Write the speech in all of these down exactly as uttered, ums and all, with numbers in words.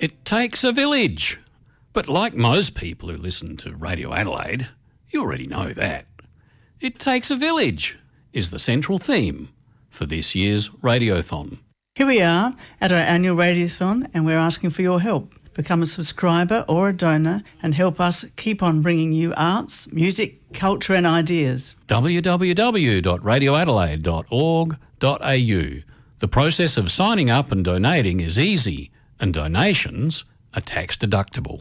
It takes a village. But like most people who listen to Radio Adelaide, you already know that. It takes a village is the central theme for this year's Radiothon. Here we are at our annual Radiothon and we're asking for your help. Become a subscriber or a donor and help us keep on bringing you arts, music, culture and ideas. w w w dot radio adelaide dot org dot a u. The process of signing up and donating is easy and donations are tax deductible.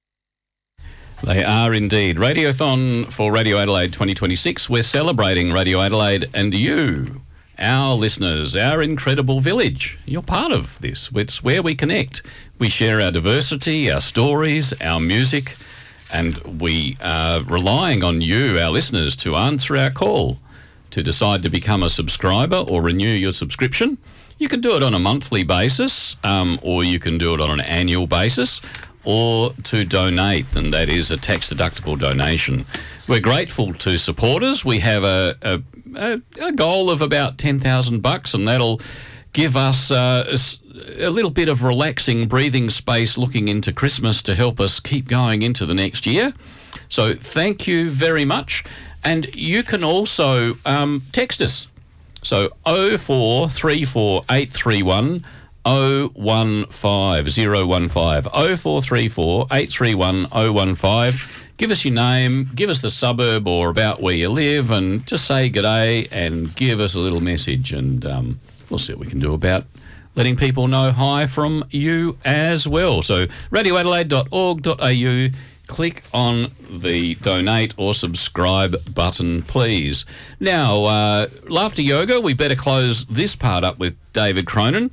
They are indeed. Radiothon for Radio Adelaide twenty twenty-six. We're celebrating Radio Adelaide and you, our listeners, our incredible village. You're part of this. It's where we connect. We share our diversity, our stories, our music, and we are relying on you, our listeners, to answer our call to decide to become a subscriber or renew your subscription. You can do it on a monthly basis, um, or you can do it on an annual basis, or to donate, and that is a tax-deductible donation. We're grateful to supporters. We have a, a, a, a goal of about ten thousand bucks, and that'll give us uh, a, a little bit of relaxing breathing space looking into Christmas to help us keep going into the next year. So thank you very much. And you can also um, text us. So oh four three four eight three one oh one five oh one five oh four three four eight three one oh one five. Give us your name, give us the suburb or about where you live, and just say g'day and give us a little message, and um, we'll see what we can do about letting people know hi from you as well. So radio adelaide dot org dot a u, click on the donate or subscribe button, please. Now, uh, Laughter Yoga, we better close this part up with David Cronin.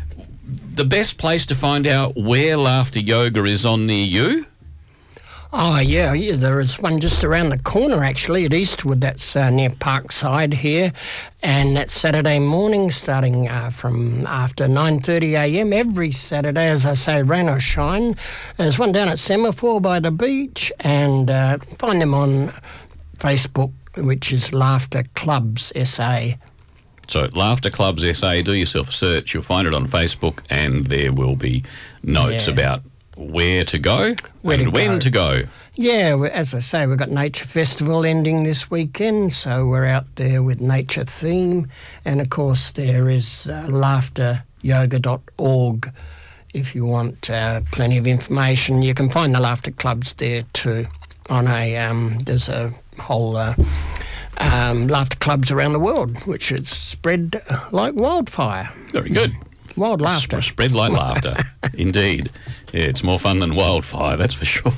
The best place to find out where Laughter Yoga is on near you? Oh, yeah, yeah, there is one just around the corner, actually, at Eastwood. That's uh, near Parkside here. And that's Saturday morning, starting uh, from after nine thirty a m every Saturday, as I say, rain or shine. There's one down at Semaphore by the beach, and uh, find them on Facebook, which is Laughter Clubs S A. So Laughter Clubs S A, do yourself a search. You'll find it on Facebook, and there will be notes yeah. about where to go where and to when go. to go. Yeah, as I say, we've got Nature Festival ending this weekend, so we're out there with nature theme. And, of course, there is uh, laughter yoga dot org if you want uh, plenty of information. You can find the Laughter Clubs there too. On a um, There's a whole... Uh, Um, laughter clubs around the world, which is spread like wildfire. Very good. Wild laughter. Sp- spread like laughter, indeed. Yeah, it's more fun than wildfire, that's for sure.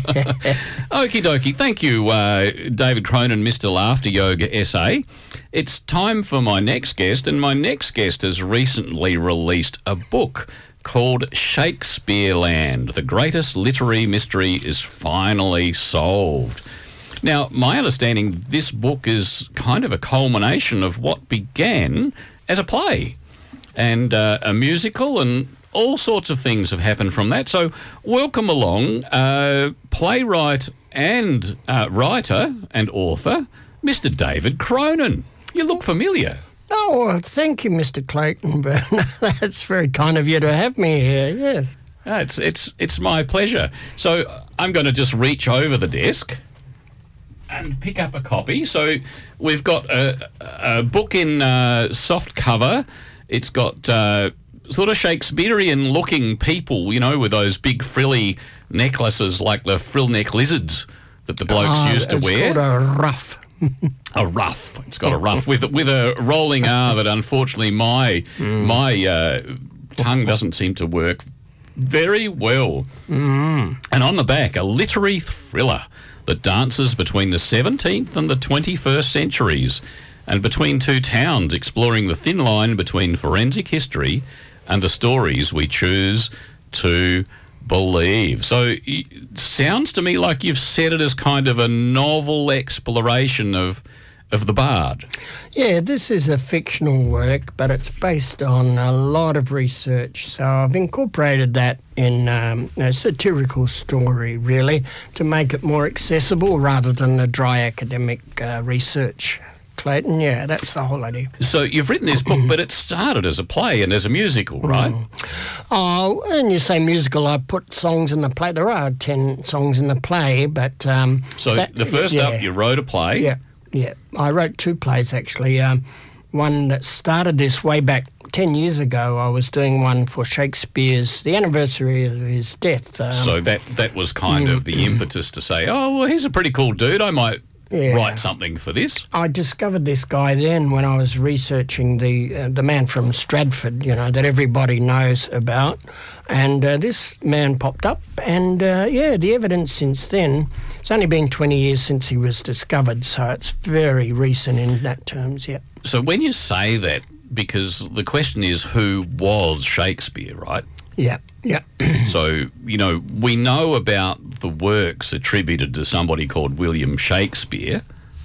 Okie dokie. Thank you, uh, David Cronin, Mister Laughter Yoga S A. It's time for my next guest, and my next guest has recently released a book called Shakespeareland. The greatest literary mystery is finally solved. Now, my understanding, this book is kind of a culmination of what began as a play and uh, a musical, and all sorts of things have happened from that. So welcome along, uh, playwright and uh, writer and author, Mister David Cronin. You look familiar. Oh, well, thank you, Mister Clayton. That's very kind of you to have me here, yes. Uh, it's, it's, it's my pleasure. So I'm going to just reach over the desk and pick up a copy. So we've got a, a book in uh, soft cover. It's got uh, sort of Shakespearean-looking people, you know, with those big frilly necklaces like the frill neck lizards that the blokes oh, used to it's wear. It's called a ruff. A ruff. It's got a ruff with with a rolling R that unfortunately my mm. my uh, tongue doesn't seem to work very well. Mm. And on the back, a literary thriller that dances between the seventeenth and the twenty-first centuries and between two towns, exploring the thin line between forensic history and the stories we choose to believe. So it sounds to me like you've set it as kind of a novel exploration of of the bard. Yeah, this is a fictional work, but it's based on a lot of research. So I've incorporated that in um, a satirical story, really, to make it more accessible rather than the dry academic uh, research Clayton. Yeah, that's the whole idea. So you've written this book, but it started as a play and as a musical, right? Mm. Oh, and you say musical, I put songs in the play. There are ten songs in the play, but... Um, so that, the first yeah. up, you wrote a play. Yeah, yeah. I wrote two plays, actually. Um, one that started this way back ten years ago. I was doing one for Shakespeare's, the anniversary of his death. Um, so that, that was kind of the impetus to say, oh, well, he's a pretty cool dude. I might... Yeah. Write something for this. I discovered this guy then when I was researching the uh, the man from Stratford, you know, that everybody knows about. And uh, this man popped up, and uh, yeah, the evidence since then, it's only been twenty years since he was discovered, so it's very recent in that terms, yeah. So when you say that, because the question is who was Shakespeare, right? Yeah, yeah. So, you know, we know about the works attributed to somebody called William Shakespeare,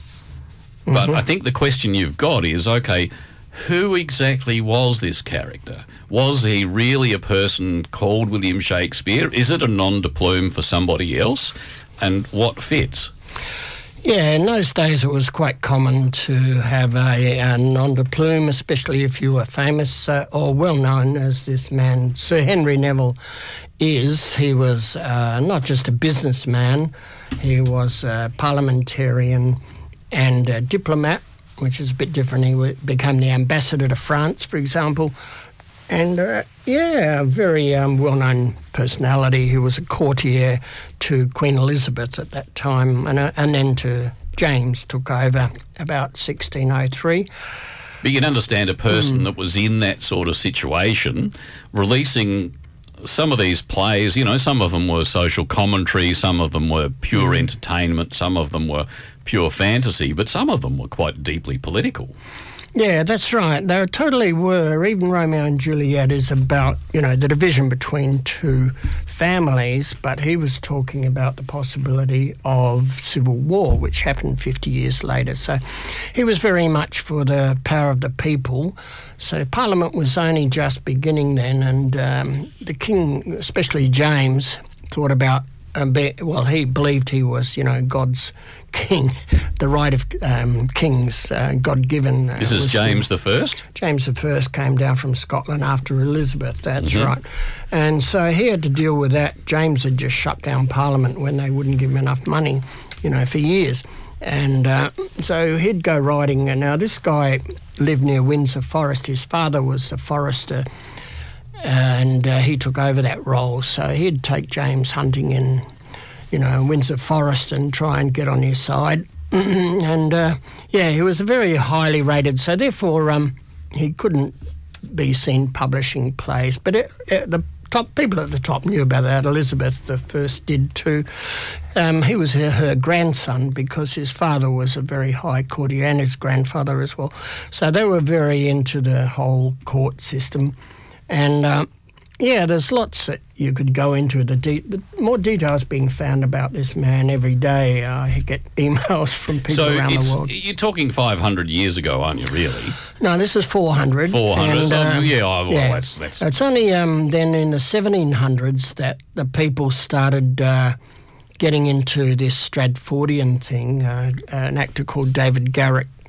but mm-hmm. I think the question you've got is, okay, who exactly was this character? Was he really a person called William Shakespeare? Is it a nom de plume for somebody else? And what fits? Yeah, in those days it was quite common to have a, a nom de plume, especially if you were famous uh, or well known as this man, Sir Henry Neville, is. He was uh, not just a businessman, he was a parliamentarian and a diplomat, which is a bit different. He w- became the ambassador to France, for example. And, uh, yeah, a very um, well-known personality who was a courtier to Queen Elizabeth at that time, and, uh, and then to James, took over about sixteen oh three. But you can understand a person mm. that was in that sort of situation releasing some of these plays, you know, some of them were social commentary, some of them were pure mm. entertainment, some of them were pure fantasy, but some of them were quite deeply political. Yeah, that's right. They totally were. Even Romeo and Juliet is about, you know, the division between two families, but he was talking about the possibility of civil war, which happened fifty years later. So he was very much for the power of the people. So Parliament was only just beginning then, and um, the King, especially James, thought about, um, well, he believed he was, you know, God's king, the right of um, kings, uh, God-given. Uh, this is James the First? James the First came down from Scotland after Elizabeth, that's mm-hmm. right. And so he had to deal with that. James had just shut down Parliament when they wouldn't give him enough money, you know, for years. And uh, so he'd go riding. And now this guy lived near Windsor Forest. His father was a forester, and uh, he took over that role. So he'd take James hunting in, you know, Windsor Forest and try and get on his side. and, uh, yeah, he was very highly rated. So, therefore, um, he couldn't be seen publishing plays. But it, it, the top people at the top knew about that. Elizabeth the First did too. Um, he was her, her grandson because his father was a very high courtier and his grandfather as well. So they were very into the whole court system. And... Uh, Yeah, there's lots that you could go into. The de- more details being found about this man every day. I get emails from people so around the world. You're talking five hundred years ago, aren't you, really? No, this is four hundred. four hundred, and, so, uh, yeah, oh, well, yeah. that's... that's... It's only um, then in the seventeen hundreds that the people started uh, getting into this Stratfordian thing. Uh, an actor called David Garrick